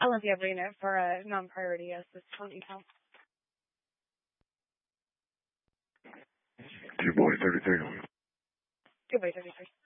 Olympia Brina for a non-priority, yes, this is on email. 2 boy 33. 2 by 33.